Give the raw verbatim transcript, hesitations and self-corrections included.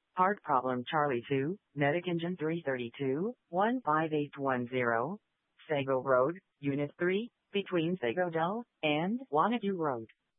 Part problem Charlie two, Medic Engine three thirty-two, one five eight one zero, Sago Road, Unit three, between Sagodel and Wanadu Road.